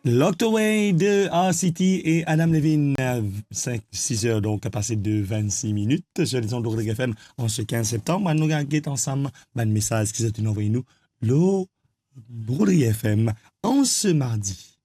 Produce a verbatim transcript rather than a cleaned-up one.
Locked Away de R-City et Adam Levine, cinq six heures, donc à passer de vingt-six minutes sur les ondes de Rodrigue F M en ce quinze septembre. Nous regardons ensemble un message qui s'est envoyé nous, le Rodrigue F M en ce mardi.